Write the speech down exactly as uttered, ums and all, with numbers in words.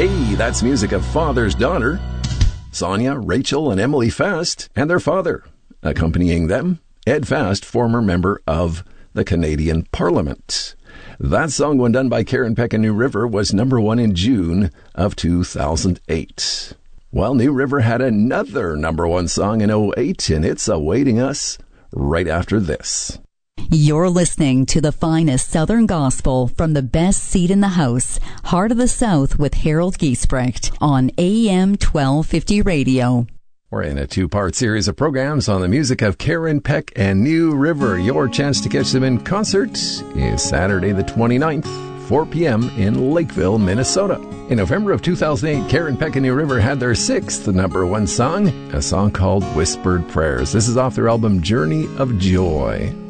Hey, that's music of Father's Daughter, Sonia, Rachel, and Emily Fast, and their father. Accompanying them, Ed Fast, former member of the Canadian Parliament. That song, when done by Karen Peck and New River, was number one in June of two thousand eight. Well, New River had another number one song in oh eight, and it's awaiting us right after this. You're listening to the finest Southern gospel from the best seat in the house, Heart of the South with Harold Giesbrecht on A M twelve fifty Radio. We're in a two-part series of programs on the music of Karen Peck and New River. Your chance to catch them in concert is Saturday the twenty-ninth, four p.m. in Lakeville, Minnesota. In November of two thousand eight, Karen Peck and New River had their sixth number one song, a song called Whispered Prayers. This is off their album Journey of Joy.